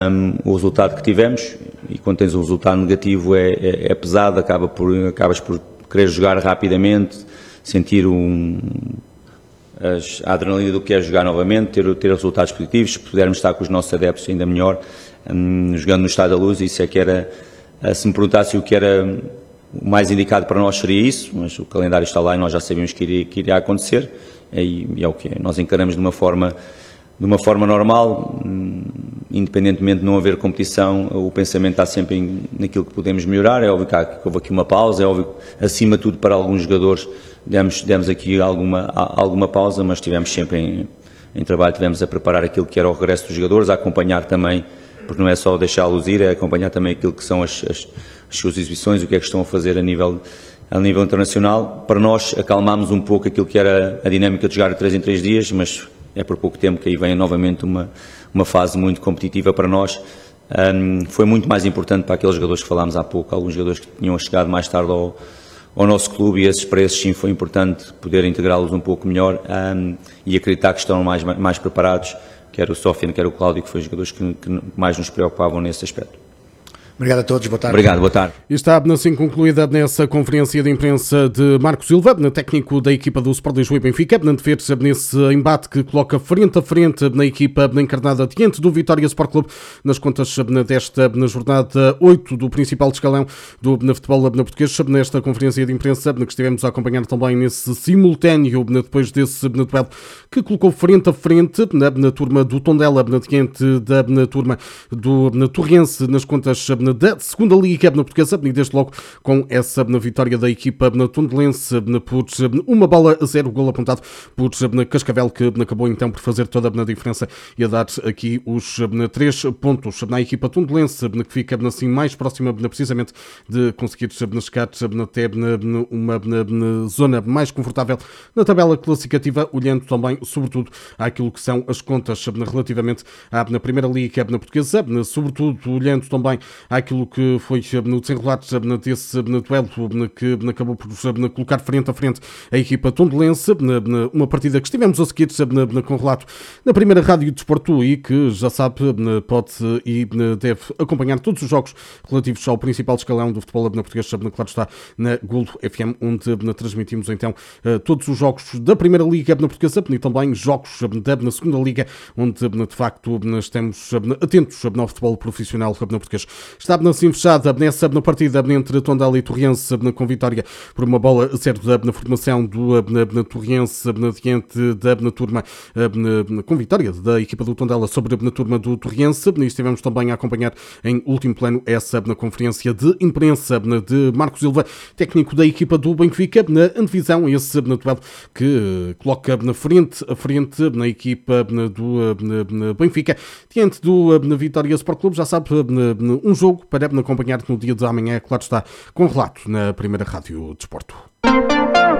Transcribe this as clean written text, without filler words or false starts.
o resultado que tivemos, e quando tens um resultado negativo é pesado, acabas por querer jogar rapidamente, sentir a adrenalina do que é jogar novamente, ter resultados positivos. Se pudermos estar com os nossos adeptos, ainda melhor, jogando no Estádio da Luz. Isso é que era, se me perguntasse o que era o mais indicado para nós, seria isso, mas o calendário está lá e nós já sabíamos que iria acontecer, e é o que é. Nós encaramos de uma forma normal, independentemente de não haver competição. O pensamento está sempre naquilo que podemos melhorar. É óbvio que houve aqui uma pausa, é óbvio que, acima de tudo, para alguns jogadores demos aqui alguma pausa, mas estivemos sempre em trabalho, estivemos a preparar aquilo que era o regresso dos jogadores, a acompanhar também, porque não é só deixá-los ir, é acompanhar também aquilo que são as suas exibições, o que é que estão a fazer a nível internacional. Para nós, acalmámos um pouco aquilo que era a dinâmica de jogar de 3 em 3 dias, mas é por pouco tempo que aí vem novamente uma fase muito competitiva para nós. Foi muito mais importante para aqueles jogadores que falámos há pouco, alguns jogadores que tinham chegado mais tarde ao nosso clube, e para esses sim foi importante poder integrá-los um pouco melhor, e acreditar que estão mais preparados, quer o Sófiane, quer o Cláudio, que foram os jogadores que mais nos preocupavam nesse aspecto. Obrigado a todos, boa tarde. Obrigado, boa tarde. E está assim concluída nessa conferência de imprensa de Marco Silva, técnico da equipa do Sport Lisboa e Benfica, ver-se nesse embate que coloca frente a frente na equipa encarnada diante do Vitória Sport Clube nas contas na jornada 8 do principal escalão do futebol português. Nesta conferência de imprensa que estivemos a acompanhar também nesse simultâneo, depois desse duelo que colocou frente a frente na turma do Tondela diante da turma do Torrense nas contas da segunda Liga Portuguesa, e desde logo com essa vitória da equipa tondelense por 1-0, gol apontado por Cascavel, que acabou então por fazer toda a diferença e a dar aqui os 3 pontos na equipa tondelense, que fica assim mais próxima precisamente de conseguir chegar até uma zona mais confortável na tabela classificativa, olhando também sobretudo àquilo que são as contas relativamente na Primeira Liga Portuguesa, sobretudo olhando também àquilo que foi no desenrolar desse duelo que acabou por colocar frente a frente a equipa tondelense, uma partida que estivemos a seguir com relato na primeira rádio de Desporto, e que já sabe, pode e deve acompanhar todos os jogos relativos ao principal escalão do futebol português, claro está, na Golo FM, onde transmitimos então todos os jogos da Primeira Liga Portuguesa e também jogos da segunda Liga, onde de facto estamos atentos ao futebol profissional português. Está assim fechada nessa partida entre Tondela e Torrense, com vitória por 1-0 na formação do Torrense diante da turma, com vitória da equipa do Tondela sobre a turma do Torrense. E estivemos também a acompanhar em último plano essa conferência de imprensa de Marco Silva, técnico da equipa do Benfica, na antevisão esse duelo que coloca frente a frente na equipa do Benfica diante do Vitória Sport Clube. Já sabe, um jogo para acompanhar no dia de amanhã, claro está, com relato na primeira rádio de Desporto.